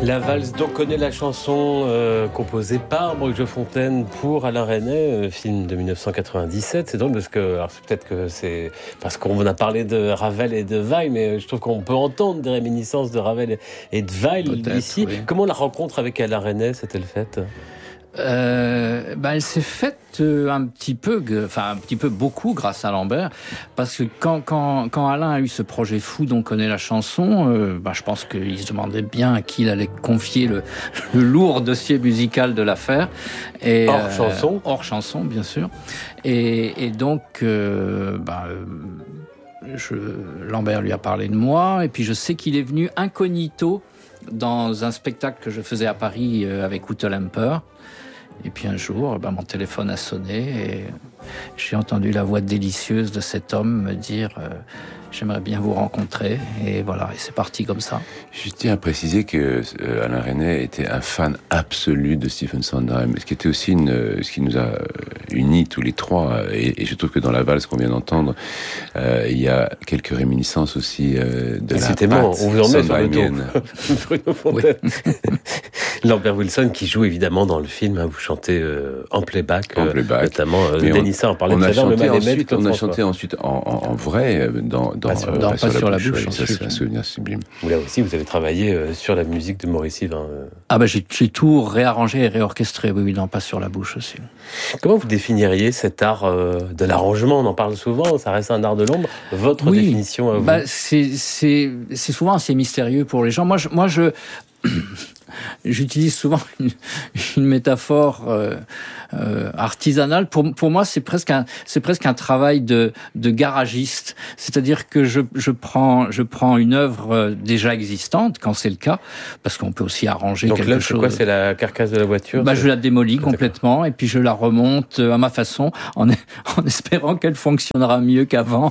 La valse dont connaît la chanson composée par Bruce de Fontaine pour Alain Resnais, film de 1997. C'est drôle parce que, alors peut-être que c'est parce qu'on a parlé de Ravel et de Weill, mais je trouve qu'on peut entendre des réminiscences de Ravel et de Weill ici. Oui. Comment la rencontre avec Alain Resnais s'est-elle faite ? Elle s'est faite un petit peu beaucoup grâce à Lambert, parce que quand Alain a eu ce projet fou dont connaît la chanson, je pense qu'il se demandait bien à qui il allait confier le lourd dossier musical de l'affaire. Et, hors chanson, bien sûr. Et donc, Lambert lui a parlé de moi, et puis je sais qu'il est venu incognito dans un spectacle que je faisais à Paris avec Ute Lemper. Et puis un jour, mon téléphone a sonné et j'ai entendu la voix délicieuse de cet homme me dire j'aimerais bien vous rencontrer. Et voilà, et c'est parti comme ça. Je tiens à préciser que Alain Resnais était un fan absolu de Stephen Sondheim, ce qui était aussi ce qui nous a unis tous les trois. Et je trouve que dans la valse qu'on vient d'entendre, il y a quelques réminiscences aussi de la patte on vous en met sur le dos. Bruno Fontaine. Oui. Lambert Wilson qui joue évidemment dans le film, vous chantez en playback. Notamment Denissa en parlait tout à l'heure, le Mal-Aimé. On a chanté ensuite en vrai dans Pas sur la bouche. Ça, c'est un souvenir sublime. Là aussi, vous avez travaillé sur la musique de Maurice Yvain. J'ai tout réarrangé et réorchestré, oui, dans Pas sur la bouche aussi. Comment vous définiriez cet art de l'arrangement ? On en parle souvent, ça reste un art de l'ombre. Votre définition à vous ? C'est souvent assez mystérieux pour les gens. Moi, j'utilise souvent une métaphore artisanale. Pour moi, c'est presque un travail de garagiste. C'est-à-dire que je prends une œuvre déjà existante quand c'est le cas, parce qu'on peut aussi arranger quelque chose. Donc là, c'est quoi ? C'est la carcasse de la voiture ? Je la démolis complètement et puis je la remonte à ma façon en espérant qu'elle fonctionnera mieux qu'avant.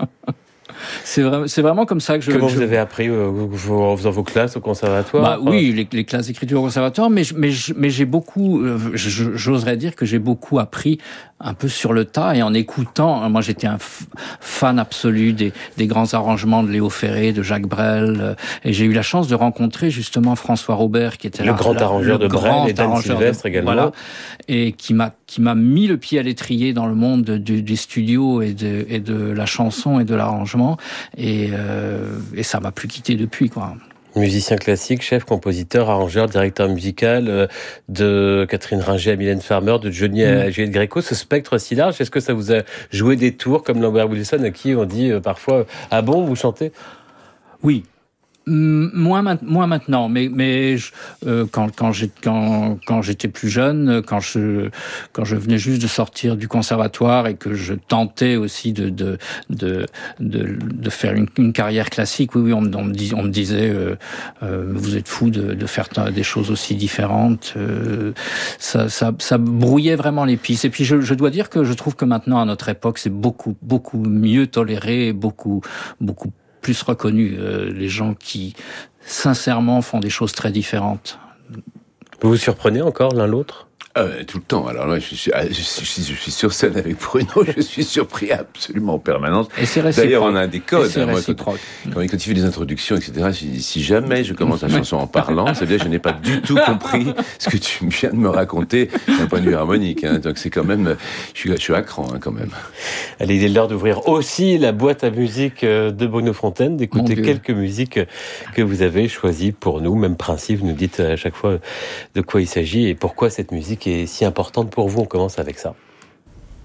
C'est vraiment comme ça que je... Comment vous avez appris en faisant vos classes au conservatoire ? Oui, les classes d'écriture au conservatoire, mais j'ai beaucoup... j'oserais dire que j'ai beaucoup appris un peu sur le tas et en écoutant. Moi, j'étais un fan absolu des grands arrangements de Léo Ferré, de Jacques Brel, et j'ai eu la chance de rencontrer justement François Robert, qui était le grand arrangeur de Brel et Dan Sylvestre également. Voilà, et qui m'a mis le pied à l'étrier dans le monde des studios et de la chanson et de l'arrangement. Et ça m'a plus quitté depuis, quoi. Musicien classique, chef, compositeur, arrangeur, directeur musical de Catherine Ringer à Mylène Farmer, de Johnny à Juliette Gréco, ce spectre si large, est-ce que ça vous a joué des tours comme Lambert Wilson à qui on dit parfois « Ah bon, vous chantez ?» Oui. Moins maintenant, mais quand j'étais plus jeune, quand je venais juste de sortir du conservatoire et que je tentais aussi de faire une carrière classique, oui, on me disait vous êtes fou de faire des choses aussi différentes. Ça brouillait vraiment les pistes. Et puis je dois dire que je trouve que maintenant à notre époque c'est beaucoup mieux toléré, beaucoup plus reconnu, les gens qui, sincèrement, font des choses très différentes. Vous vous surprenez encore l'un l'autre ? Tout le temps. Alors là, je suis sur scène avec Bruno, je suis surpris absolument en permanence. Et c'est réciproque. D'ailleurs, on a des codes. C'est réciproque. Quand il fait des introductions, etc., si jamais je commence la chanson en parlant, ça veut dire que je n'ai pas du tout compris ce que tu viens de me raconter d'un point de vue harmonique. Donc c'est quand même, je suis à cran quand même. Allez, il est l'heure d'ouvrir aussi la boîte à musique de Bruno Fontaine, d'écouter quelques musiques que vous avez choisies pour nous. Même principe, vous nous dites à chaque fois de quoi il s'agit et pourquoi cette musique est si importante pour vous. On commence avec ça.